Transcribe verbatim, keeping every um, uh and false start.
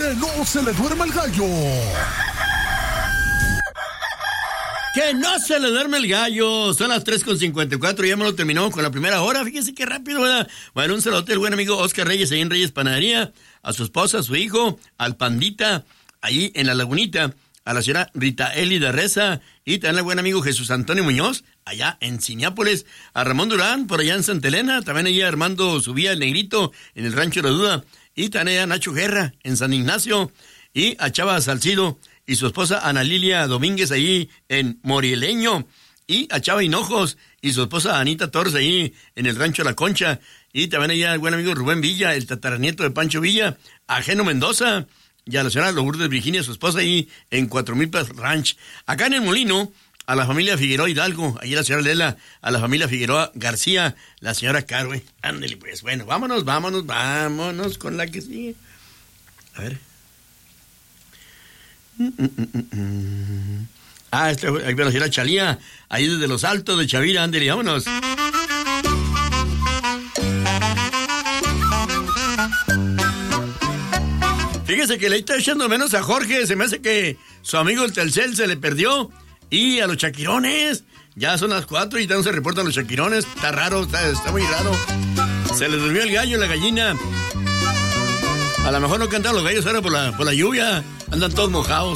Que no se le duerma el gallo. Que no se le duerme el gallo. Son las tres con cincuenta y cuatro. Ya me lo terminamos con la primera hora. Fíjense qué rápido, ¿verdad? Bueno, un saludote al buen amigo Oscar Reyes ahí en Reyes Panadería, a su esposa, a su hijo, al Pandita, ahí en La Lagunita, a la señora Rita Eli de Reza, y también al buen amigo Jesús Antonio Muñoz, allá en Cineápolis, a Ramón Durán, por allá en Santa Elena, también allá Armando Subía, el Negrito, en el Rancho de la Duda, y también allá Nacho Guerra, en San Ignacio, y a Chava Salcido y su esposa Ana Lilia Domínguez ahí en Morieleño, y a Chava Hinojos y su esposa Anita Torres ahí en el Rancho La Concha, y también allá el buen amigo Rubén Villa, el tataranieto de Pancho Villa, a Geno Mendoza, y a la señora Lourdes Virginia, su esposa ahí en Cuatro Milpas Ranch. Acá en el Molino, a la familia Figueroa Hidalgo, ahí la señora Lela, a la familia Figueroa García, la señora Caro, eh. Ándale pues, bueno, vámonos, vámonos, vámonos con la que sigue. A ver. Mm, mm, mm, mm. Ah, este, ahí va la señora Chalía, ahí desde los Altos de Chavira, ándale, vámonos. Fíjese que le está echando menos a Jorge, se me hace que su amigo el Telcel se le perdió. Y a los chaquirones, ya son las cuatro y ya no se reportan los chaquirones. Está raro, está, está muy raro. Se le durmió el gallo, la gallina. A lo mejor no cantan los gallos ahora por la, por la lluvia, andan todos mojados.